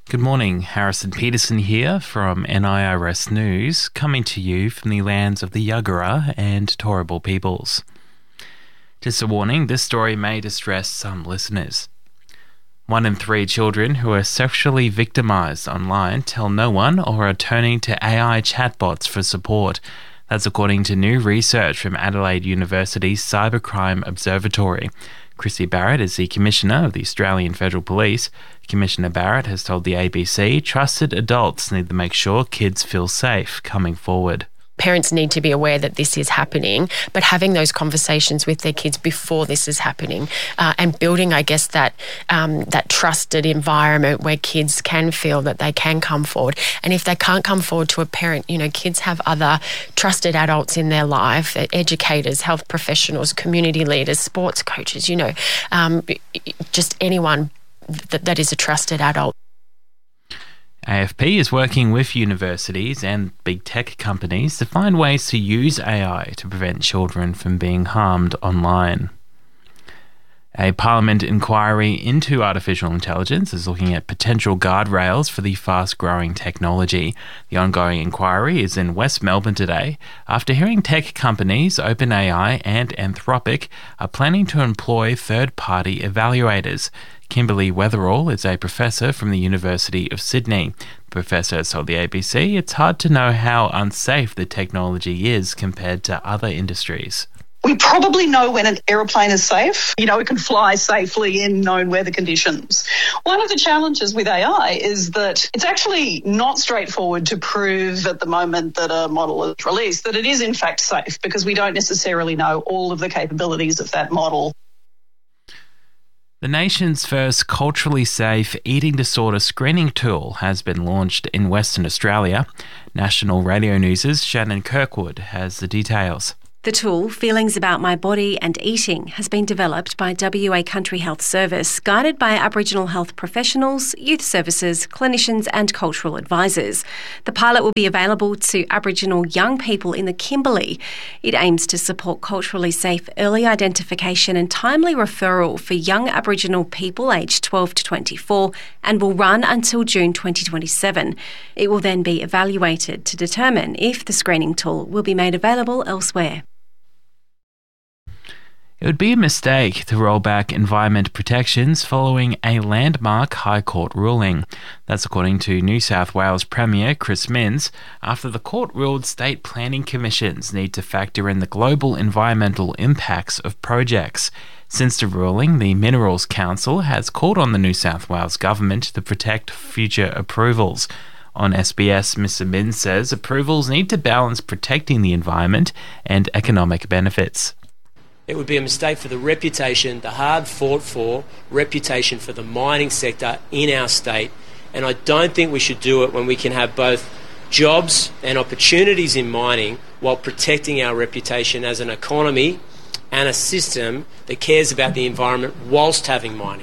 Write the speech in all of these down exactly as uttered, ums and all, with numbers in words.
Good morning, Harrison Peterson here from N I R S News, coming to you from the lands of the Yagara and Turrbal peoples. Just a warning, this story may distress some listeners. One in three children who are sexually victimised online tell no one or are turning to A I chatbots for support. That's according to new research from Adelaide University's Cybercrime Observatory. Chrissy Barrett is the Commissioner of the Australian Federal Police. Commissioner Barrett has told the A B C trusted adults need to make sure kids feel safe coming forward. Parents need to be aware that this is happening, but having those conversations with their kids before this is happening uh, and building, I guess, that um, that trusted environment where kids can feel that they can come forward. And if they can't come forward to a parent, you know, kids have other trusted adults in their life, educators, health professionals, community leaders, sports coaches, you know, um, just anyone that, that is a trusted adult. A F P is working with universities and big tech companies to find ways to use A I to prevent children from being harmed online. A Parliament inquiry into artificial intelligence is looking at potential guardrails for the fast-growing technology. The ongoing inquiry is in West Melbourne today after hearing tech companies OpenAI and Anthropic are planning to employ third-party evaluators. Kimberly Weatherall is a professor from the University of Sydney. The professor told the A B C it's hard to know how unsafe the technology is compared to other industries. We probably know when an aeroplane is safe. You know, it can fly safely in known weather conditions. One of the challenges with A I is that it's actually not straightforward to prove at the moment that a model is released that it is in fact safe, because we don't necessarily know all of the capabilities of that model. The nation's first culturally safe eating disorder screening tool has been launched in Western Australia. National Radio News' Shannon Kirkwood has the details. The tool, Feelings About My Body and Eating, has been developed by W A Country Health Service, guided by Aboriginal health professionals, youth services, clinicians and cultural advisors. The pilot will be available to Aboriginal young people in the Kimberley. It aims to support culturally safe early identification and timely referral for young Aboriginal people aged twelve to twenty-four and will run until June twenty twenty-seven. It will then be evaluated to determine if the screening tool will be made available elsewhere. It would be a mistake to roll back environment protections following a landmark High Court ruling. That's according to New South Wales Premier Chris Minns, after the court ruled state planning commissions need to factor in the global environmental impacts of projects. Since the ruling, the Minerals Council has called on the New South Wales government to protect future approvals. On S B S, Mister Minns says approvals need to balance protecting the environment and economic benefits. It would be a mistake for the reputation, the hard-fought-for reputation for the mining sector in our state, and I don't think we should do it when we can have both jobs and opportunities in mining while protecting our reputation as an economy and a system that cares about the environment whilst having mining.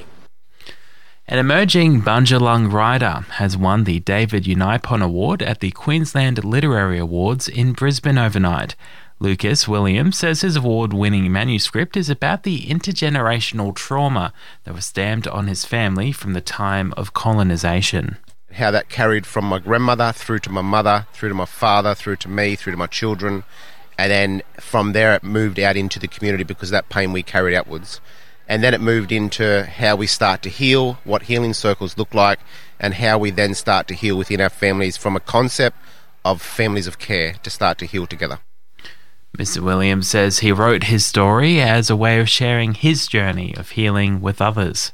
An emerging Bundjalung writer has won the David Unaipon Award at the Queensland Literary Awards in Brisbane overnight. Lucas Williams says his award-winning manuscript is about the intergenerational trauma that was stamped on his family from the time of colonisation. How that carried from my grandmother through to my mother, through to my father, through to me, through to my children, and then from there it moved out into the community because that pain we carried outwards. And then it moved into how we start to heal, what healing circles look like, and how we then start to heal within our families from a concept of families of care to start to heal together. Mister Williams says he wrote his story as a way of sharing his journey of healing with others.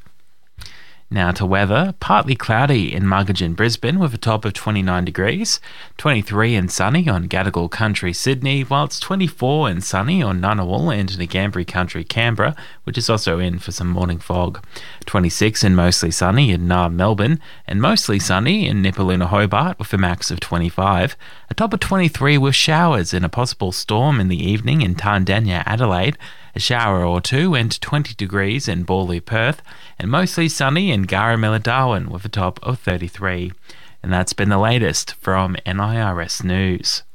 Now to weather, partly cloudy in Muggeridge, Brisbane with a top of twenty-nine degrees, twenty-three and sunny on Gadigal Country, Sydney, while it's twenty-four and sunny on Ngunnawal and Ngambri Country, Canberra, which is also in for some morning fog. twenty-six and mostly sunny in Naarm, Melbourne, and mostly sunny in Nipaluna, Hobart with a max of twenty-five. A top of twenty-three with showers and a possible storm in the evening in Tandanya, Adelaide. A shower or two and twenty degrees in Borley, Perth, and mostly sunny in Garamilla, Darwin with a top of thirty-three. And that's been the latest from N I R S News.